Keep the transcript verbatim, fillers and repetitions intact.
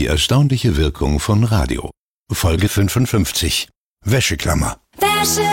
Die erstaunliche Wirkung von Radio. Folge fünfundfünfzig. Wäscheklammer. Wäsche